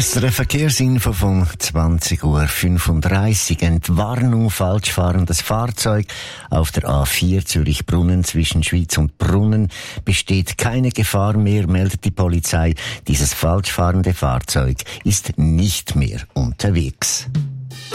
Erste Verkehrsinfo von 20:35 Uhr. Entwarnung, falsch fahrendes Fahrzeug auf der A4 Zürich-Brunnen zwischen Schwyz und Brunnen. Besteht keine Gefahr mehr, meldet die Polizei. Dieses falsch fahrende Fahrzeug ist nicht mehr unterwegs.